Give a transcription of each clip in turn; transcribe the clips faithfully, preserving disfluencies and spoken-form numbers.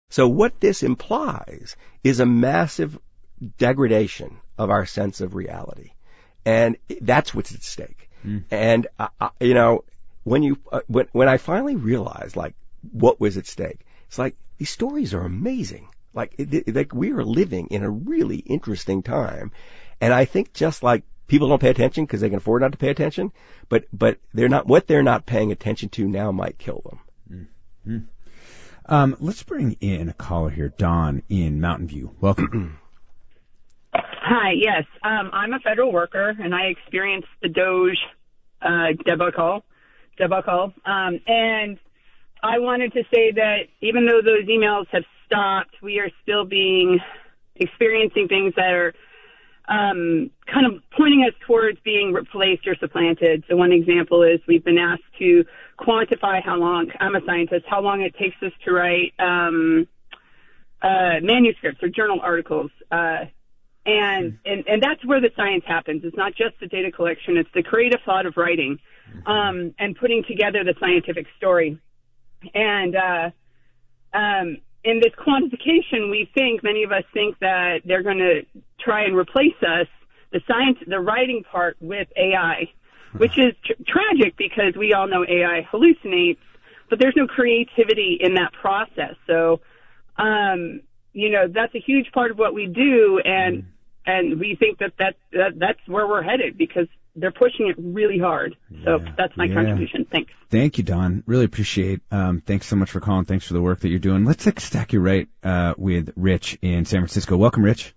So what this implies is a massive degradation of our sense of reality. And that's what's at stake. Mm. And, uh, uh, you know, when you, uh, when, when I finally realized, like, what was at stake, it's like, these stories are amazing. Like, it, like we are living in a really interesting time. And I think just like people don't pay attention because they can afford not to pay attention, but, but they're not, what they're not paying attention to now might kill them. Mm-hmm. Um, let's bring in a caller here, Don in Mountain View. Welcome. Hi, yes. Um, I'm a federal worker, and I experienced the Doge uh, debacle. debacle. Um, and I wanted to say that even though those emails have stopped, we are still being experiencing things that are um, kind of pointing us towards being replaced or supplanted. So one example is we've been asked to quantify how long, I'm a scientist, how long it takes us to write um, uh, manuscripts or journal articles. Uh, and, and, and that's where the science happens. It's not just the data collection. It's the creative thought of writing um, and putting together the scientific story. And uh, um, in this quantification, we think, many of us think that they're going to try and replace us, the science, the writing part, with A I, which is tr- tragic because we all know A I hallucinates, but there's no creativity in that process. So, um, you know, that's a huge part of what we do, and and we think that, that, that that's where we're headed because they're pushing it really hard. So yeah, that's my yeah. contribution. Thanks. Thank you, Don. Really appreciate. Um, thanks so much for calling. Thanks for the work that you're doing. Let's take stack you right uh, with Rich in San Francisco. Welcome, Rich.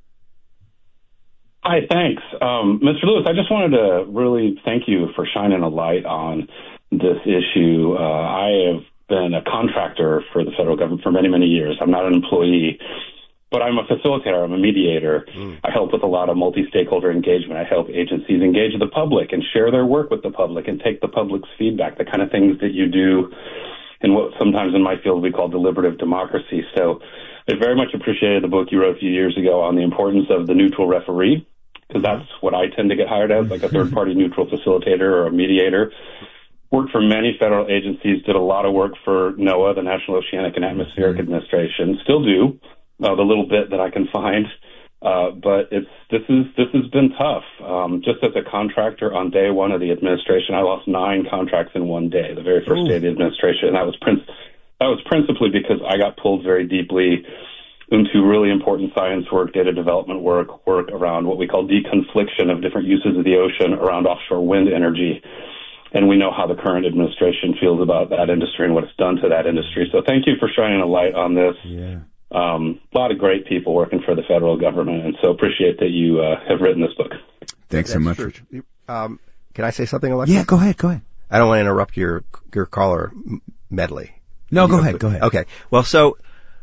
Hi, thanks. Um, Mister Lewis, I just wanted to really thank you for shining a light on this issue. Uh, I have been a contractor for the federal government for many, many years. I'm not an employee, but I'm a facilitator. I'm a mediator. Mm. I help with a lot of multi-stakeholder engagement. I help agencies engage the public and share their work with the public and take the public's feedback, the kind of things that you do in what sometimes in my field we call deliberative democracy. So I very much appreciated the book you wrote a few years ago on the importance of the neutral referee, because that's what I tend to get hired as, like a third-party neutral facilitator or a mediator. Worked for many federal agencies, did a lot of work for NOAA, the National Oceanic and Atmospheric Administration, still do, uh, the little bit that I can find. Uh, but it's this is this has been tough. Um, just as a contractor on day one of the administration, I lost nine contracts in one day, the very first Ooh. day of the administration, and that was princ- that was principally because I got pulled very deeply into really important science work, data development work, work around what we call deconfliction of different uses of the ocean around offshore wind energy. And we know how the current administration feels about that industry and what it's done to that industry. So thank you for shining a light on this. Yeah. Um, a lot of great people working for the federal government, and so appreciate that you uh, have written this book. Thanks so much. Um, can I say something, Alexis? Yeah, go ahead, go ahead. I don't want to interrupt your your caller medley. No, you go know, ahead, go ahead. Okay. Well, so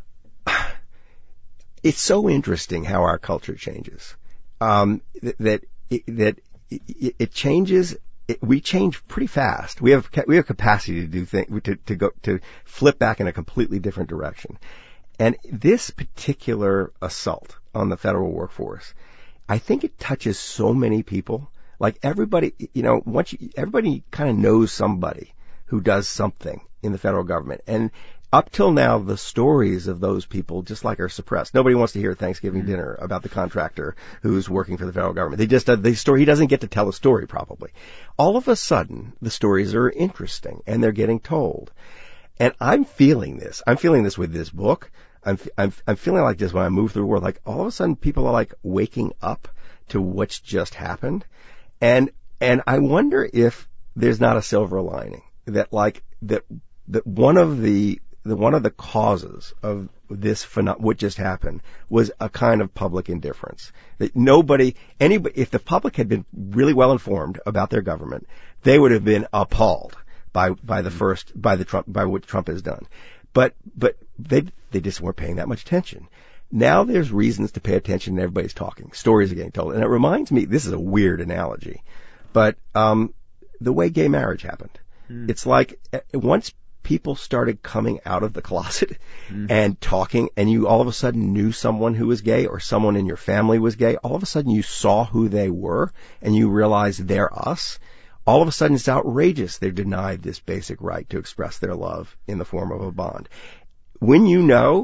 it's so interesting how our culture changes. Um, that that that it, it changes. It, we change pretty fast. We have we have capacity to do things to to go to flip back in a completely different direction. And this particular assault on the federal workforce, I think it touches so many people. Like everybody, you know, once you, everybody kind of knows somebody who does something in the federal government, and up till now, the stories of those people just like are suppressed. Nobody wants to hear Thanksgiving dinner about the contractor who's working for the federal government. They just, uh, the story, he doesn't get to tell a story probably. All of a sudden, the stories are interesting and they're getting told. And I'm feeling this. I'm feeling this with this book. I'm, I'm, I'm feeling like this when I move through the world. Like all of a sudden people are like waking up to what's just happened. And, and I wonder if there's not a silver lining that like, that, that one of the, The, one of the causes of this phenom- what just happened was a kind of public indifference. That nobody, anybody, if the public had been really well informed about their government, they would have been appalled by by the first by the Trump by what Trump has done. But but they they just weren't paying that much attention. Now there's reasons to pay attention, and everybody's talking. Stories are getting told, and it reminds me. This is a weird analogy, but um, the way gay marriage happened. Mm. It's like once people started coming out of the closet mm. and talking, and you all of a sudden knew someone who was gay or someone in your family was gay, all of a sudden you saw who they were and you realized they're us. All of a sudden it's outrageous they're denied this basic right to express their love in the form of a bond. When you know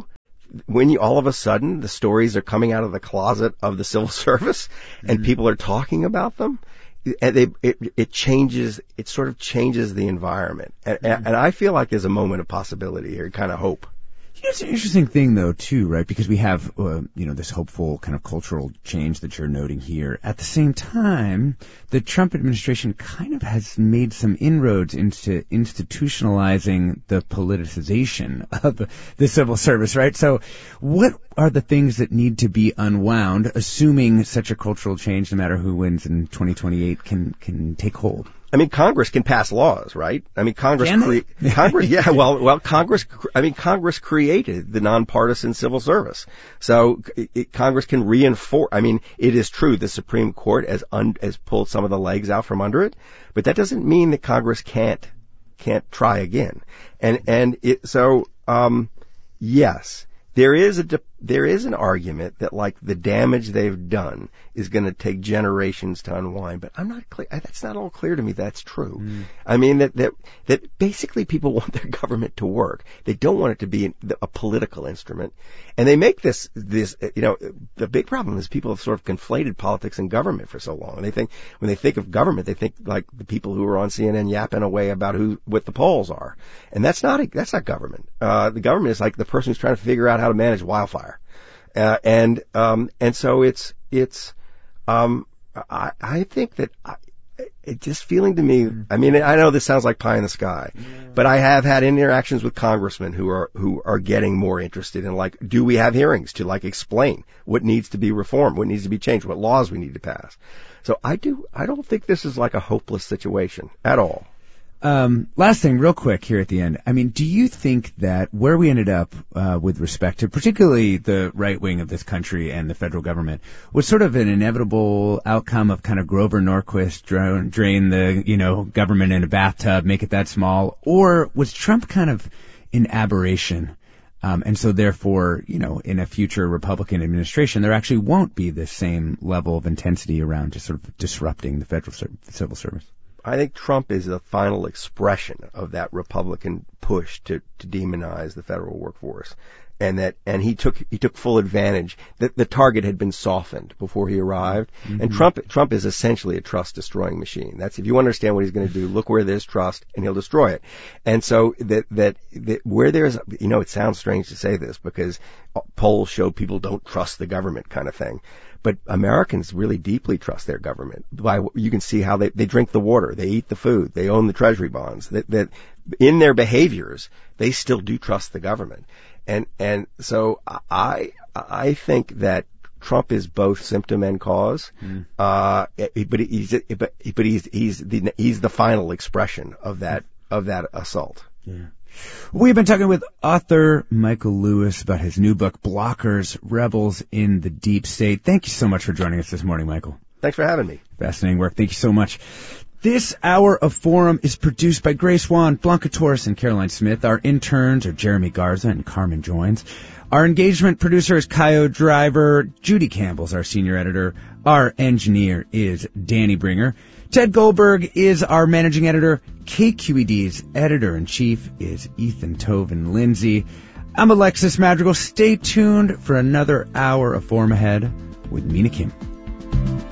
when you all of a sudden the stories are coming out of the closet of the civil service and mm-hmm. people are talking about them, and they, it, it changes, it sort of changes the environment. And, mm-hmm. and I feel like there's a moment of possibility here, kind of hope. It's an interesting thing, though, too, right? Because we have, uh, you know, this hopeful kind of cultural change that you're noting here. At the same time, the Trump administration kind of has made some inroads into institutionalizing the politicization of the civil service, right? So what are the things that need to be unwound, assuming such a cultural change, no matter who wins in twenty twenty-eight, can can take hold? I mean, Congress can pass laws, right? I mean, Congress, Can cre- they? Congress, yeah, well, well, Congress, I mean, Congress created the nonpartisan civil service. So it, it, Congress can reinforce, I mean, it is true the Supreme Court has, un, has pulled some of the legs out from under it, but that doesn't mean that Congress can't, can't try again. And, and it, so, um, yes, there is a, there is an argument that like the damage they've done is going to take generations to unwind, but I'm not clear. That's not all clear to me. That's true. Mm. I mean that that that basically people want their government to work. They don't want it to be a political instrument, and they make this this you know the big problem is people have sort of conflated politics and government for so long, and they think when they think of government they think like the people who are on C N N yapping away about who what the polls are, and that's not a, that's not government. Uh, the government is like the person who's trying to figure out how to manage wildfire. Uh, and, um, and so it's, it's, um, I, I think that I, it just feeling to me, I mean, I know this sounds like pie in the sky, yeah. but I have had interactions with congressmen who are, who are getting more interested in like, do we have hearings to like explain what needs to be reformed, what needs to be changed, what laws we need to pass. So I do, I don't think this is like a hopeless situation at all. Um, last thing, real quick here at the end. I mean, do you think that where we ended up uh, with respect to particularly the right wing of this country and the federal government was sort of an inevitable outcome of kind of Grover Norquist drain, drain the, you know, government in a bathtub, make it that small? Or was Trump kind of an aberration? Um, and so therefore, you know, in a future Republican administration, there actually won't be this same level of intensity around just sort of disrupting the federal ser- civil service? I think Trump is the final expression of that Republican push to, to demonize the federal workforce. And that, and he took, he took full advantage. The, the target had been softened before he arrived. Mm-hmm. And Trump, Trump is essentially a trust destroying machine. That's, if you understand what he's going to do, look where there's trust and he'll destroy it. And so that, that, that where there's, you know, it sounds strange to say this because polls show people don't trust the government kind of thing. But Americans really deeply trust their government. By, you can see how they, they drink the water, they eat the food, they own the treasury bonds, that, that in their behaviors, they still do trust the government. And, and so I, I think that Trump is both symptom and cause, mm. uh, but he's, but, but he's, he's the, he's the final expression of that, of that assault. Yeah. We've been talking with author Michael Lewis about his new book, Blockers, Rebels in the Deep State. Thank you so much for joining us this morning, Michael. Thanks for having me. Fascinating work. Thank you so much. This hour of Forum is produced by Grace Wan, Blanca Torres, and Caroline Smith. Our interns are Jeremy Garza and Carmen Joins. Our engagement producer is Kyo Driver. Judy Campbell's our senior editor. Our engineer is Danny Bringer. Ted Goldberg is our managing editor. K Q E D's editor-in-chief is Ethan Toven Lindsay. I'm Alexis Madrigal. Stay tuned for another hour of Forum ahead with Mina Kim.